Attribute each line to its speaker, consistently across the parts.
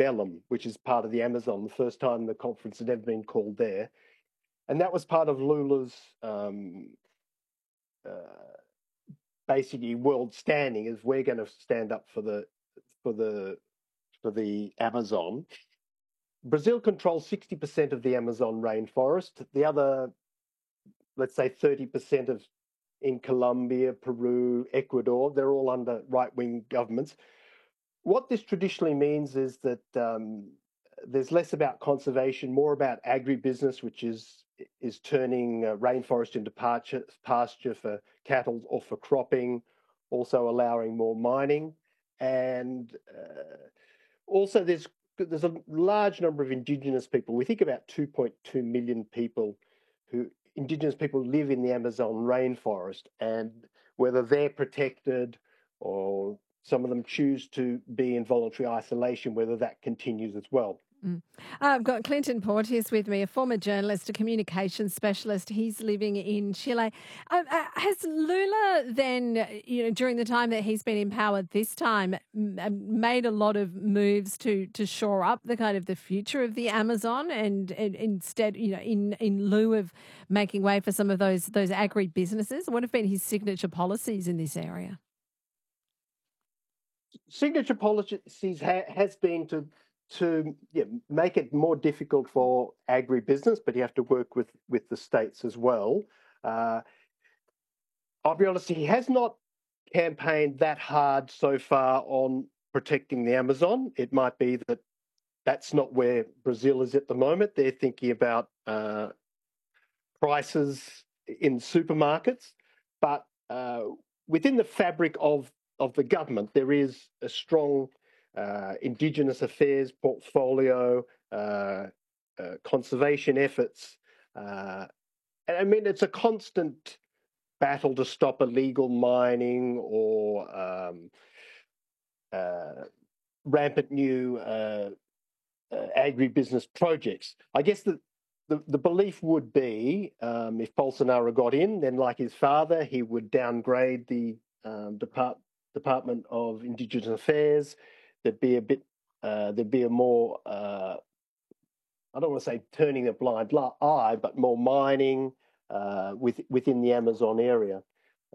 Speaker 1: Cerebellum, which is part of the Amazon, the first time the conference had ever been called there. And that was part of Lula's basically world standing, is we're going to stand up for the Amazon. Brazil controls 60% of the Amazon rainforest. The other, let's say 30% in Colombia, Peru, Ecuador, they're all under right-wing governments. What this traditionally means is that there's less about conservation, more about agribusiness, which is turning rainforest into pasture for cattle or for cropping, also allowing more mining. And also there's a large number of indigenous people. We think about 2.2 million indigenous people live in the Amazon rainforest, and whether they're protected or some of them choose to be in voluntary isolation, whether that continues as well.
Speaker 2: I've got Clinton Porteous with me, a former journalist, a communications specialist. He's living in Chile. Has Lula then, during the time that he's been in power this time, made a lot of moves to shore up the kind of the future of the Amazon, and instead, in lieu of making way for some of those agri-businesses? What have been his signature policies in this area?
Speaker 1: Signature policies has been to make it more difficult for agribusiness, but you have to work with the states as well. I'll be honest, he has not campaigned that hard so far on protecting the Amazon. It might be that that's not where Brazil is at the moment. They're thinking about prices in supermarkets, but within the fabric of the government, there is a strong Indigenous affairs portfolio, conservation efforts. And I mean, it's a constant battle to stop illegal mining or rampant new agribusiness projects. I guess the belief would be if Bolsonaro got in, then like his father, he would downgrade the Department of Indigenous Affairs. There'd be a more, I don't want to say turning a blind eye, but more mining within the Amazon area.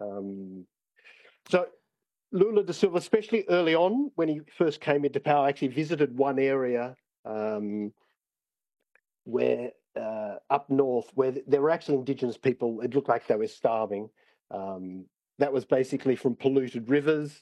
Speaker 1: So Lula da Silva, especially early on when he first came into power, actually visited one area where up north, where there were actually Indigenous people. It looked like they were starving. That was basically from polluted rivers,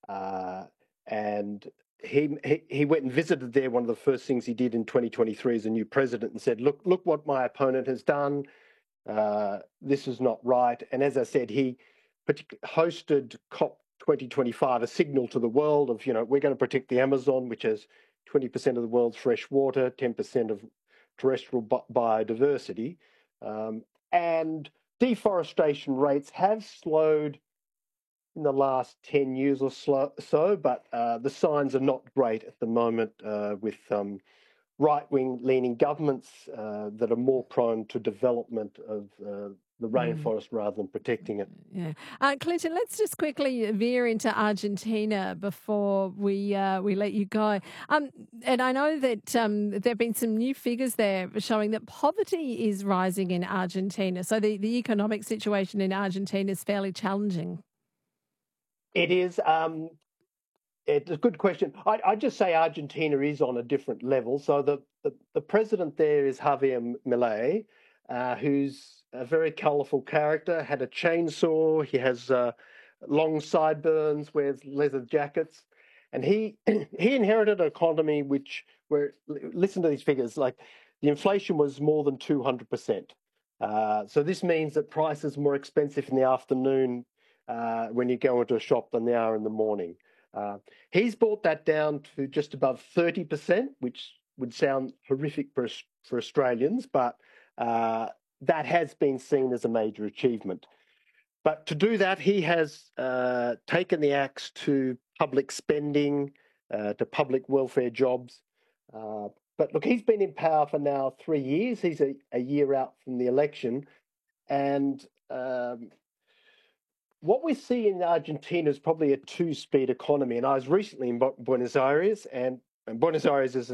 Speaker 1: and he went and visited there. One of the first things he did in 2023 as a new president, and said, look what my opponent has done. This is not right. And as I said, he hosted COP 2025, a signal to the world of, we're going to protect the Amazon, which has 20% of the world's fresh water, 10% of terrestrial biodiversity. And deforestation rates have slowed in the last 10 years or so, but the signs are not great at the moment with right-wing leaning governments that are more prone to development of the rainforest rather than protecting it.
Speaker 2: Yeah, Clinton, let's just quickly veer into Argentina before we let you go. And I know that there have been some new figures there showing that poverty is rising in Argentina. So the economic situation in Argentina is fairly challenging.
Speaker 1: It is. It's a good question. I'd just say Argentina is on a different level. So the president there is Javier Milei, who's a very colourful character, had a chainsaw, he has long sideburns, wears leather jackets, and he inherited an economy where, listen to these figures, like the inflation was more than 200%. So this means that prices are more expensive in the afternoon when you go into a shop than they are in the morning. He's brought that down to just above 30%, which would sound horrific for Australians, but that has been seen as a major achievement. But to do that, he has taken the axe to public spending, to public welfare jobs. But look, he's been in power for now 3 years. He's a year out from the election. And what we see in Argentina is probably a two-speed economy. And I was recently in Buenos Aires, and Buenos Aires is